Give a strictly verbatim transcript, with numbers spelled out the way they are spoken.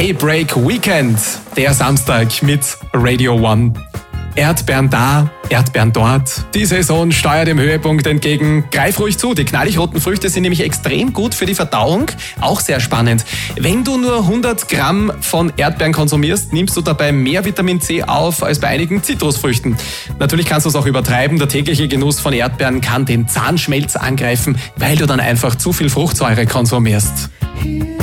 Daybreak Weekend, der Samstag mit Radio One. Erdbeeren da, Erdbeeren dort. Die Saison steuert dem Höhepunkt entgegen. Greif ruhig zu, die knallig roten Früchte sind nämlich extrem gut für die Verdauung. Auch sehr spannend. Wenn du nur hundert Gramm von Erdbeeren konsumierst, nimmst du dabei mehr Vitamin C auf als bei einigen Zitrusfrüchten. Natürlich kannst du es auch übertreiben. Der tägliche Genuss von Erdbeeren kann den Zahnschmelz angreifen, weil du dann einfach zu viel Fruchtsäure konsumierst.